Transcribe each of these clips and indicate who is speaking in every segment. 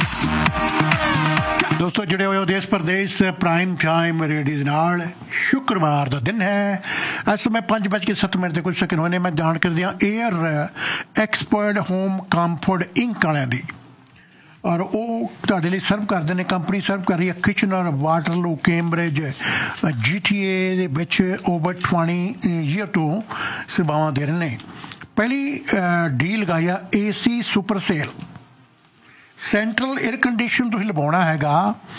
Speaker 1: ਦੋਸਤੋ जुड़े हुए हो देश परदेश प्राइम टाइम रेडियो ਦੇ ਨਾਲ ਸ਼ੁੱਕਰਵਾਰ ਦਾ ਦਿਨ ਹੈ। ਇਸ ਸਮੇਂ 5:07 ਦੇ ਕੁਝ ਸੈਕਿੰਡ ਹੋਏ ਨੇ। ਮੈਂ ਜਾਣ ਕਰਦੀ ਹਾਂ air expert home comfort ink ਵਾਲਿਆਂ ਦੀ, ਔਰ ਉਹ ਤੁਹਾਡੇ ਲਈ ਸਰਵ ਕਰਦੇ ਨੇ। ਕੰਪਨੀ ਸਰਵ ਕਰ ਰਹੀ ਹੈ ਕਿਚਨਰ, ਵਾਟਰਲੂ, ਕੈਂਬਰਿਜ, GTA ਦੇ ਵਿੱਚ ਓਵਰ 20 ਈਅਰ ਤੋਂ ਸੇਵਾਵਾਂ ਦੇ ਰਹੇ ਨੇ। ਪਹਿਲੀ ਡੀਲ ਲਗਾਈ ਆ AC super sale. Central air condition ਤੁਸੀਂ ਲਵਾਉਣਾ ਹੈਗਾ,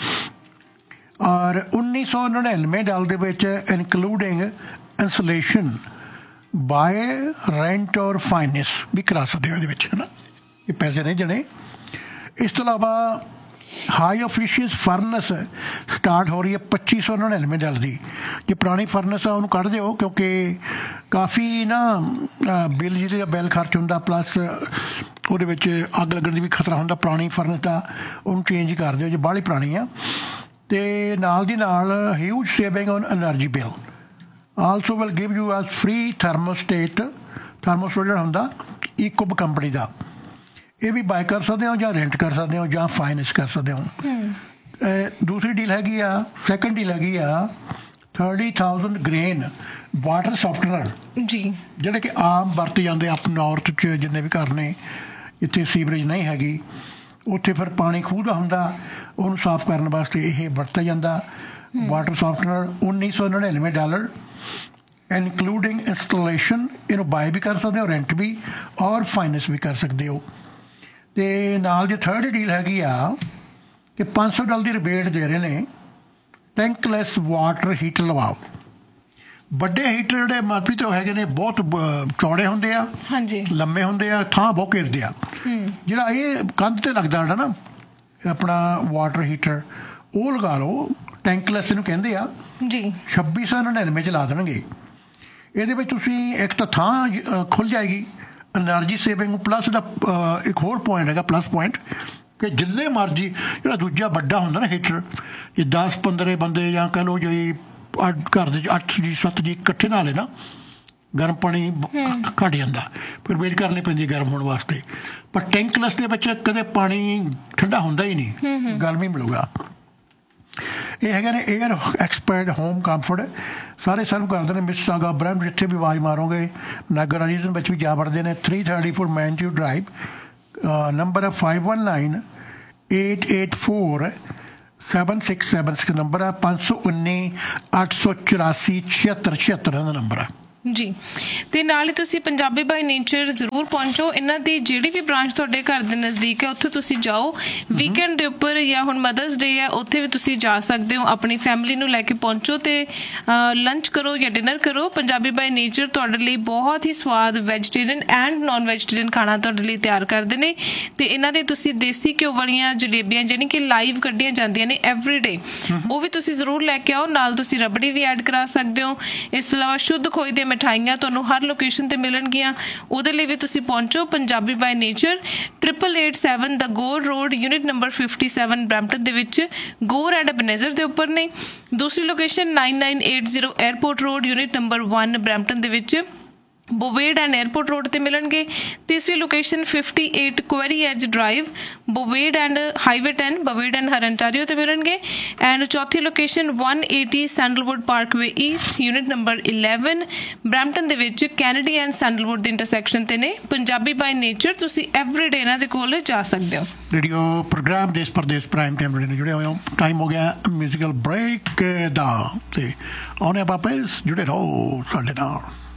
Speaker 1: ਔਰ $1999 ਦੇ ਵਿੱਚ ਇਨਕਲੂਡਿੰਗ ਇੰਸੂਲੇਸ਼ਨ ਬਾਏ ਰੈਂਟ ਔਰ ਫਾਈਨੈਂਸ ਵੀ ਕਰਾ ਸਕਦੇ ਹੋ ਇਹਦੇ ਵਿੱਚ, ਹੈ ਨਾ। ਇਹ ਪੈਸੇ ਨਹੀਂ ਜਣੇ। ਇਸ ਤੋਂ ਇਲਾਵਾ ਹਾਈ ਆਫੀਸ਼ੀਅਸ ਫਰਨਸ ਸਟਾਰਟ ਹੋ ਰਹੀ ਹੈ $2599 ਦੀ। ਜੇ ਪੁਰਾਣੀ ਫਰਨਸ ਆ ਉਹਨੂੰ ਕੱਢ ਦਿਓ, ਕਿਉਂਕਿ ਕਾਫੀ ਨਾ ਬਿੱਲ ਜਿਹਦੇ ਬਿੱਲ ਖਰਚ ਹੁੰਦਾ, ਪਲੱਸ ਉਹਦੇ ਵਿੱਚ ਅੱਗ ਲੱਗਣ ਦੀ ਵੀ ਖਤਰਾ ਹੁੰਦਾ। ਪੁਰਾਣੀ ਫਰਨਸ ਦਾ ਉਹਨੂੰ ਚੇਂਜ ਕਰ ਦਿਓ ਜੇ ਬਾਹਲੀ ਪੁਰਾਣੀ ਆ। ਅਤੇ ਨਾਲ ਦੀ ਨਾਲ huge saving on energy bill. Also will give you ਐ ਫਰੀ ਥਰਮੋਸਟੇਟ ਜਿਹੜਾ ਹੁੰਦਾ ਈਕੋਪ ਕੰਪਨੀ ਦਾ। ਇਹ ਵੀ ਬਾਏ ਕਰ ਸਕਦੇ ਹੋ, ਜਾਂ ਰੈਂਟ ਕਰ ਸਕਦੇ ਹੋ, ਜਾਂ ਫਾਈਨੈਂਸ ਕਰ ਸਕਦੇ ਹੋ। ਦੂਸਰੀ ਡੀਲ ਹੈਗੀ ਆ, ਸੈਕਿੰਡ ਡੀਲ ਹੈਗੀ ਆ 30,000 ਗ੍ਰੇਨ ਵਾਟਰ ਸੌਫਟਨਰ ਜੀ, ਜਿਹੜੇ ਕਿ ਆਮ ਵਰਤੇ ਜਾਂਦੇ ਅਪ ਨੌਰਥ 'ਚ ਜਿੰਨੇ ਵੀ ਘਰ ਨੇ ਜਿੱਥੇ ਸੀਵਰੇਜ ਨਹੀਂ ਹੈਗੀ, ਉੱਥੇ ਫਿਰ ਪਾਣੀ ਖੂਹ ਦਾ ਹੁੰਦਾ, ਉਹਨੂੰ ਸਾਫ਼ ਕਰਨ ਵਾਸਤੇ ਇਹ ਵਰਤਿਆ ਜਾਂਦਾ। Water ਸੌਫਟਨਰ $1999 including installation. ਇਹਨੂੰ ਬਾਏ ਵੀ ਕਰ ਸਕਦੇ ਹੋ, ਰੈਂਟ ਵੀ, ਔਰ ਫਾਈਨੈਂਸ ਵੀ ਕਰ ਸਕਦੇ ਹੋ। ਅਤੇ ਨਾਲ ਜੇ ਥਰਡ ਡੀਲ ਹੈਗੀ ਆ ਕਿ $500 ਦੀ ਰਿਬੇਟ ਦੇ ਰਹੇ ਨੇ। ਟੈਂਕਲੈਸ ਵਾਟਰ ਹੀਟਰ ਲਵਾਓ। ਵੱਡੇ ਹੀਟਰ ਜਿਹੜੇ ਮਨਪ੍ਰੀਤ ਉਹ ਹੈਗੇ ਨੇ ਬਹੁਤ ਚੌੜੇ ਹੁੰਦੇ ਆ, ਹਾਂਜੀ, ਲੰਮੇ ਹੁੰਦੇ ਆ, ਥਾਂ ਬਹੁਤ ਘੇਰਦੇ ਆ। ਜਿਹੜਾ ਇਹ ਕੰਧ 'ਤੇ ਲੱਗਦਾ ਨਾ ਆਪਣਾ ਵਾਟਰ ਹੀਟਰ, ਉਹ ਲਗਾ ਲਓ। ਟੈਂਕਲੈਸ ਇਹਨੂੰ ਕਹਿੰਦੇ ਆ ਜੀ। 2699 'ਚ ਲਾ ਦੇਣਗੇ। ਇਹਦੇ ਵਿੱਚ ਤੁਸੀਂ ਇੱਕ ਤਾਂ ਥਾਂ ਖੁੱਲ੍ਹ ਜਾਏਗੀ, ਐਨਰਜੀ ਸੇਵਿੰਗ, ਪਲੱਸ ਦਾ ਇੱਕ ਹੋਰ ਪੁਆਇੰਟ ਹੈਗਾ, ਪਲੱਸ ਪੁਆਇੰਟ, ਕਿ ਜਿੰਨੇ ਮਰਜ਼ੀ ਜਿਹੜਾ ਦੂਜਾ ਵੱਡਾ ਹੁੰਦਾ ਨਾ ਹੀਟਰ, ਜੇ 10-15 ਬੰਦੇ ਜਾਂ ਕਹਿ ਲਓ ਜੀ ਘਰ ਦੇ 8 ਜੀ 7 ਜੀ ਇਕੱਠੇ ਨਾਲ ਨਾ, ਗਰਮ ਪਾਣੀ ਘੱਟ ਜਾਂਦਾ, ਫਿਰ ਵੇਟ ਕਰਨੀ ਪੈਂਦੀ ਗਰਮ ਹੋਣ ਵਾਸਤੇ। ਪਰ ਟੈਂਕਲੈਸ ਦੇ ਵਿੱਚ ਕਦੇ ਪਾਣੀ ਠੰਡਾ ਹੁੰਦਾ ਹੀ ਨਹੀਂ, ਗਰਮ ਹੀ ਮਿਲੂਗਾ। ਇਹ ਹੈਗੇ ਨੇ ਏਅਰ ਐਕਸਪਰਟ ਹੋਮ ਕੰਫਰਟ। ਸਾਰੇ ਸਰਵ ਕਰਦੇ ਨੇ ਮਿਸਿਸਾਗਾ, ਬ੍ਰੈਂਡ, ਜਿੱਥੇ ਵੀ ਆਵਾਜ਼ ਮਾਰੋਗੇ। ਨਾਗਰ ਰੀਜਨ ਵਿੱਚ ਵੀ ਜਾ ਵੜਦੇ ਨੇ। 334 ਮੈਨਟਿਊ ਡਰਾਈਵ, ਨੰਬਰ ਹੈ 5198847676 ਨੰਬਰ ਹੈ। 519-884-7676 ਦਾ ਨੰਬਰ ਹੈ ਜੀ। ਤੇ ਨਾਲ ਹੀ ਤੁਸੀਂ ਪੰਜਾਬੀ ਬਾਈ ਨੇਚਰ ਜ਼ਰੂਰ ਪਹੁੰਚੋ। ਇਹਨਾਂ ਦੀ ਜਿਹੜੀ ਵੀ ਬ੍ਰਾਂਚ ਤੁਹਾਡੇ ਘਰ ਦੇ ਨਜ਼ਦੀਕ ਹੈ ਉੱਥੇ ਤੁਸੀਂ ਜਾਓ। ਵੀਕਐਂਡ ਦੇ ਉੱਪਰ ਜਾਂ ਹੁਣ ਮਦਰਸ ਡੇ ਹੈ, ਉੱਥੇ ਵੀ ਤੁਸੀਂ ਜਾ ਸਕਦੇ ਹੋ। ਆਪਣੀ ਫੈਮਿਲੀ ਨੂੰ ਲੈ ਕੇ ਪਹੁੰਚੋ ਤੇ ਲੰਚ ਕਰੋ ਜਾਂ ਡਿਨਰ ਕਰੋ। ਪੰਜਾਬੀ ਬਾਈ ਨੇਚਰ ਤੁਹਾਡੇ ਲਈ ਬਹੁਤ ਹੀ ਸਵਾਦ ਵੈਜੀਟੇਰੀਅਨ ਐਂਡ ਨੋਨ ਵੈਜੀਟੇਰੀਅਨ ਖਾਣਾ ਤੁਹਾਡੇ ਲਈ ਤਿਆਰ ਕਰਦੇ ਨੇ। ਤੇ ਇਹਨਾਂ ਦੇ ਤੁਸੀਂ ਦੇਸੀ ਘਿਓ ਵਾਲੀਆਂ ਜਲੇਬੀਆਂ ਜਿਹੜੀ ਕਿ ਲਾਈਵ ਕੱਢੀਆਂ ਜਾਂਦੀਆਂ ਨੇ ਐਵਰੀਡੇ, ਉਹ ਵੀ ਤੁਸੀਂ ਜ਼ਰੂਰ ਲੈ ਕੇ ਆਓ। ਨਾਲ ਤੁਸੀਂ ਰਬੜੀ ਵੀ ਐਡ ਕਰਾ ਸਕਦੇ ਹੋ। ਇਸ ਤੋਂ ਇਲਾਵਾ ਸ਼ੁੱਧ ਖੋਏ ਦੀਆਂ ਮਿਠਾਈਆਂ ਤੁਹਾਨੂੰ ਹਰ ਲੋਕੇਸ਼ਨ ਤੇ ਮਿਲਣਗੀਆਂ। ਉਹਦੇ ਲਈ ਵੀ ਤੁਸੀਂ ਪਹੁੰਚੋ। Punjabi by nature 8887 the Ghor road, unit number 57 Brampton ਦੇ ਵਿੱਚ, ਗੋਰ ਐਂਡ ਅਬਨੇਜ਼ਰ ਦੇ ਉੱਪਰ ਨੇ। ਦੂਸਰੀ location 9980 airport road, unit number 1 Brampton ਦੇ ਵਿੱਚ, ਬੋਵੇਡ ਐਂਡ 에ਅਰਪੋਰਟ ਰੋਡ ਤੇ ਮਿਲਣਗੇ। ਤੀਸਰੀ location 58 query as drive, ਬੋਵੇਡ and highway 10, ਬੋਵੇਡ and ਹਰੰਟਾਰੀਓ ਤੇ ਮਿਲਣਗੇ। ਐਂਡ ਚੌਥੀ location 180 sandalwood Parkway East, unit number 11 Brampton ਦੇ ਵਿੱਚ, ਕੈਨੇਡੀ ਐਂਡ ਸੈਂਡਲਵੁੱਡ ਦੇ ਇੰਟਰਸੈਕਸ਼ਨ ਤੇ ਨੇ। ਪੰਜਾਬੀ ਬਾਈ ਨੇਚਰ ਤੁਸੀਂ ਐਵਰੀਡੇ ਇਹਨਾਂ ਦੇ ਕੋਲ ਜਾ ਸਕਦੇ ਹੋ। ਰੇਡੀਓ ਪ੍ਰੋਗਰਾਮ ਦੇਸ਼ ਪਰਦੇਸ਼ ਪ੍ਰਾਈਮ ਟਾਈਮ ਰੇਡੀਓ ਨਾਲ ਜੁੜੇ ਹੋਏ ਹੋ। ਟਾਈਮ ਹੋ ਗਿਆ ਮਿਊਜ਼ੀਕਲ ਬ੍ਰੇਕ ਦਾ, ਤੇ ਆਉਣੇ ਵਾਪਸ ਜੁੜੇ ਰਹੋ ਸਾਡੇ ਨਾਲ।